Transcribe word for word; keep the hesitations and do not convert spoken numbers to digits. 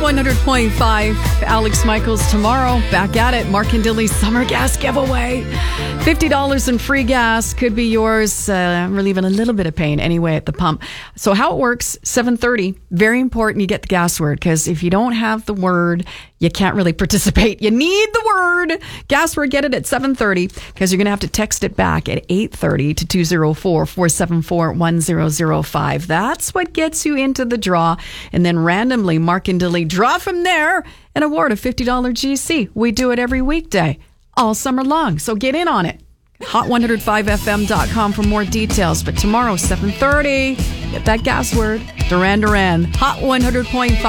one hundred point five, Alex Michaels tomorrow. Back at it. Mark and Dilly's summer gas giveaway. fifty dollars in free gas could be yours, uh, relieving a little bit of pain anyway at the pump. So how it works, seven thirty, very important you get the gas word, because if you don't have the word, you can't really participate. You need the word. Gas word, get it at seven thirty, because you're going to have to text it back at eight thirty to two oh four, four seven four, one oh oh five. That's what gets you into the draw. And then randomly, Mark and Dilly draw from there an award of fifty dollars G C. We do it every weekday, all summer long. So get in on it. hot one oh five f m dot com for more details. But tomorrow, seven thirty, get that gas word. Duran Duran, Hot one hundred point five.